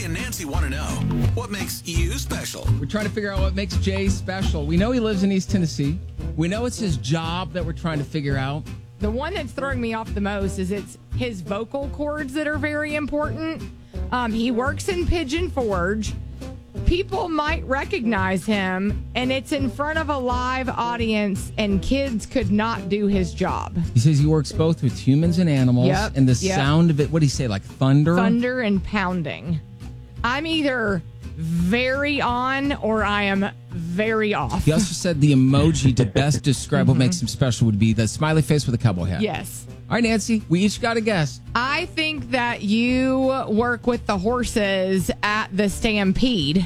Joey and Nancy want to know, what makes you special? We're trying to figure out what makes Jay special. We know he lives in East Tennessee. We know it's his job that we're trying to figure out. The one that's throwing me off the most is it's his vocal cords that are very important. He works in Pigeon Forge. People might recognize him, and it's in front of a live audience, and kids could not do his job. He says he works both with humans and animals, and the sound of it, what do you say, like thunder? Thunder and pounding. I'm either very on or I am very off. He also said the emoji to best describe what makes him special would be the smiley face with a cowboy hat. Yes. All right, Nancy, we each got a guess. I think that you work with the horses at the Stampede.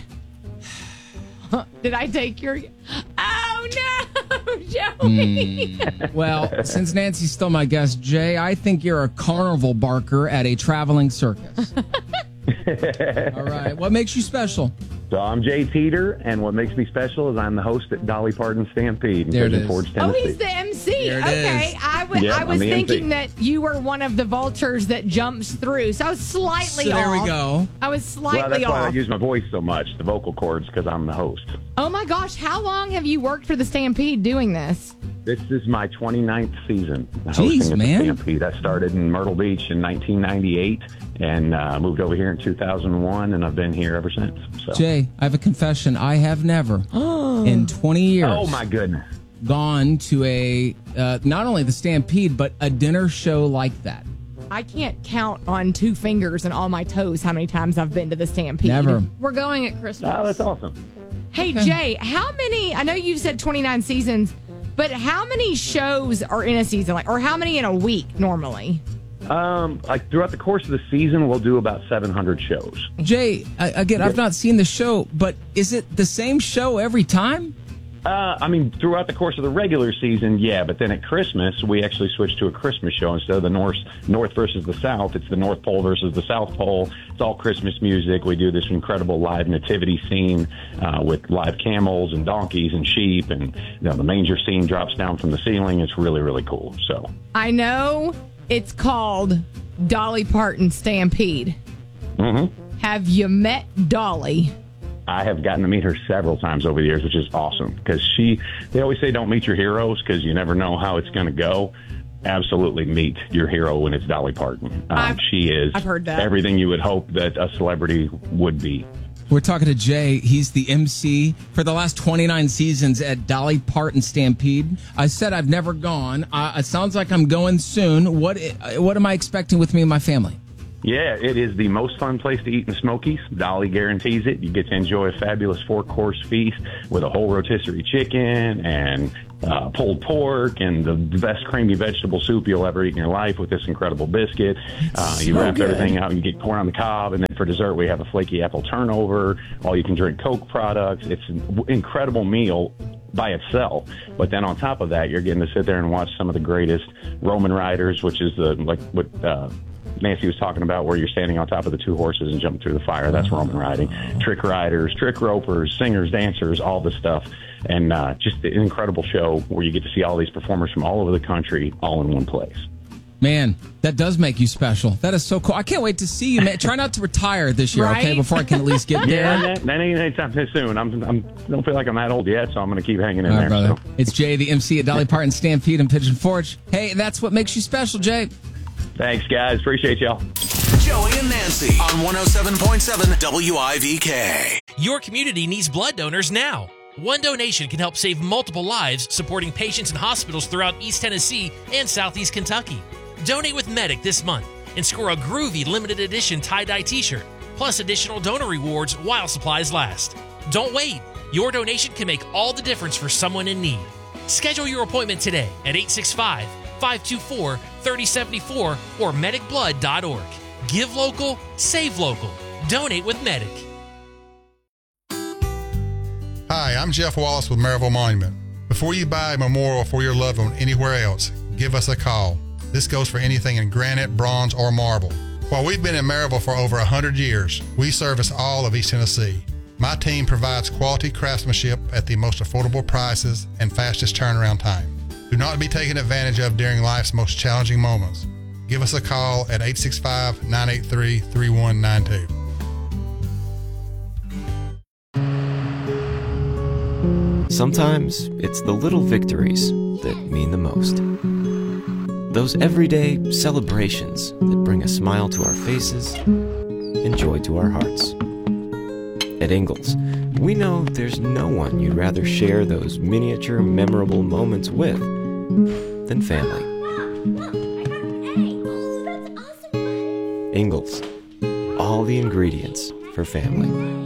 Did I take your... Oh, no, Joey. Well, since Nancy stole my guess, Jay, I think you're a carnival barker at a traveling circus. All right. What makes you special? So I'm Jay Teeter, and what makes me special is I'm the host at Dolly Parton Stampede in Pigeon Forge, Tennessee. Oh, he's the MC. There it Okay. is. I was thinking MC. that you were one of the vultures that jumps through. So I was slightly off. There we go. I was slightly Well, that's why I off. use my voice so much, the vocal cords, because I'm the host. Oh, my gosh. How long have you worked for the Stampede doing this? This is my 29th season Jeez, hosting at the man. Stampede. I started in Myrtle Beach in 1998 and moved over here in 2001, and I've been here ever since. So. Jay, I have a confession. I have never, in 20 years, Oh, my goodness. gone to a, not only the Stampede, but a dinner show like that. I can't count on 2 fingers and all my toes how many times I've been to the Stampede. Never. We're going at Christmas. Oh, that's awesome. Hey, Jay, how many, I know you've said 29 seasons, but how many shows are in a season, like, or how many in a week normally? Like throughout the course of the season, we'll do about 700 shows. Jay, again, I've not seen the show, but is it the same show every time? I mean, throughout the course of the regular season, yeah, but then at Christmas, we actually switched to a Christmas show instead of the North versus the South. It's the North Pole versus the South Pole. It's all Christmas music. We do this incredible live nativity scene with live camels and donkeys and sheep, and the manger scene drops down from the ceiling. It's really, really cool. So I know it's called Dolly Parton Stampede. Mm-hmm. Have you met Dolly? I have gotten to meet her several times over the years, which is awesome because they always say don't meet your heroes because you never know how it's going to go. Absolutely meet your hero when it's Dolly Parton. She is I've heard that. Everything you would hope that a celebrity would be. We're talking to Jay. He's the MC for the last 29 seasons at Dolly Parton Stampede. I said I've never gone. It sounds like I'm going soon. What am I expecting with me and my family? Yeah, it is the most fun place to eat in Smokies. Dolly guarantees it. You get to enjoy a fabulous 4-course feast with a whole rotisserie chicken and pulled pork and the best creamy vegetable soup you'll ever eat in your life with this incredible biscuit. You wrap everything out and you get corn on the cob. And then for dessert, we have a flaky apple turnover, all you can drink Coke products. It's an incredible meal by itself. But then on top of that, you're getting to sit there and watch some of the greatest Roman riders, which is what Nancy was talking about, where you're standing on top of the 2 horses and jumping through the fire. That's Roman riding. Trick riders, trick ropers, singers, dancers, all this stuff. And just an incredible show where you get to see all these performers from all over the country all in one place. Man, that does make you special. That is so cool. I can't wait to see you, man. Try not to retire this year, okay, Right? before I can at least get there. Yeah, that ain't anytime too soon. I don't feel like I'm that old yet, so I'm going to keep hanging in All there. right, brother. So. It's Jay, the MC at Dolly Parton Stampede in Pigeon Forge. Hey, that's what makes you special, Jay. Thanks, guys. Appreciate y'all. Joey and Nancy on 107.7 WIVK. Your community needs blood donors now. One donation can help save multiple lives, supporting patients in hospitals throughout East Tennessee and Southeast Kentucky. Donate with Medic this month and score a groovy limited edition tie-dye t-shirt, plus additional donor rewards while supplies last. Don't wait. Your donation can make all the difference for someone in need. Schedule your appointment today at 865-524-3074 or medicblood.org. Give local, save local. Donate with Medic. Hi, I'm Jeff Wallace with Maryville Monument. Before you buy a memorial for your loved one anywhere else, give us a call. This goes for anything in granite, bronze, or marble. While we've been in Maryville for over 100 years, we service all of East Tennessee. My team provides quality craftsmanship at the most affordable prices and fastest turnaround time. Do not be taken advantage of during life's most challenging moments. Give us a call at 865-983-3192. Sometimes it's the little victories that mean the most. Those everyday celebrations that bring a smile to our faces and joy to our hearts. At Ingalls, we know there's no one you'd rather share those miniature, memorable moments with than family. Ingalls, all the ingredients for family.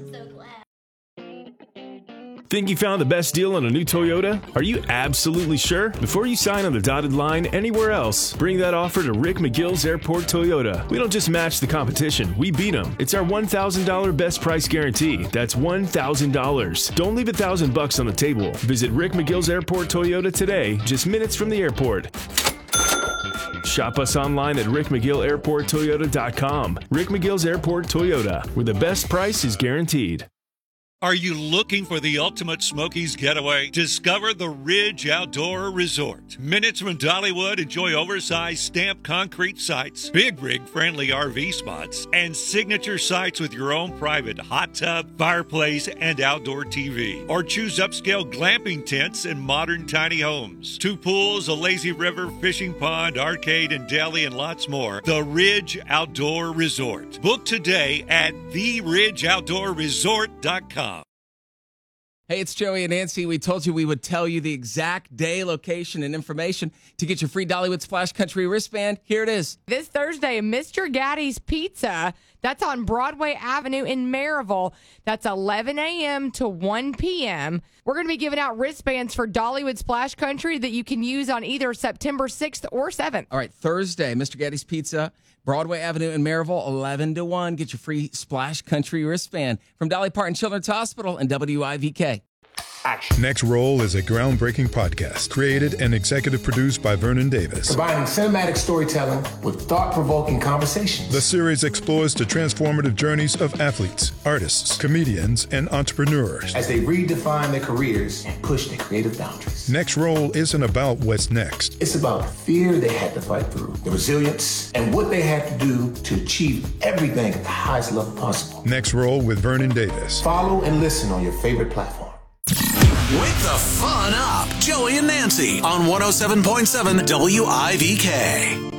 Think you found the best deal on a new Toyota? Are you absolutely sure? Before you sign on the dotted line anywhere else, bring that offer to Rick McGill's Airport Toyota. We don't just match the competition, we beat them. It's our $1,000 best price guarantee. That's $1,000. Don't leave $1,000 on the table. Visit Rick McGill's Airport Toyota today, just minutes from the airport. Shop us online at rickmcgillairporttoyota.com. Rick McGill's Airport Toyota, where the best price is guaranteed. Are you looking for the ultimate Smokies getaway? Discover the Ridge Outdoor Resort. Minutes from Dollywood, enjoy oversized stamped concrete sites, big rig friendly RV spots, and signature sites with your own private hot tub, fireplace, and outdoor TV. Or choose upscale glamping tents and modern tiny homes. 2 pools, a lazy river, fishing pond, arcade, and deli, and lots more. The Ridge Outdoor Resort. Book today at theridgeoutdoorresort.com. Hey, it's Joey and Nancy. We told you we would tell you the exact day, location, and information to get your free Dollywood Splash Country wristband. Here it is. This Thursday, Mr. Gaddy's Pizza. That's on Broadway Avenue in Maryville. That's 11 a.m. to 1 p.m. We're going to be giving out wristbands for Dollywood Splash Country that you can use on either September 6th or 7th. All right, Thursday, Mr. Gaddy's Pizza, Broadway Avenue in Maryville, 11 to 1. Get your free Splash Country wristband from Dolly Parton Children's Hospital and WIVK. Next Roll is a groundbreaking podcast created and executive produced by Vernon Davis. Combining cinematic storytelling with thought-provoking conversations. The series explores the transformative journeys of athletes, artists, comedians, and entrepreneurs as they redefine their careers and push their creative boundaries. Next Roll isn't about what's next. It's about the fear they had to fight through, the resilience, and what they had to do to achieve everything at the highest level possible. Next Roll with Vernon Davis. Follow and listen on your favorite platform. Wake the fun up. Joey and Nancy on 107.7 WIVK.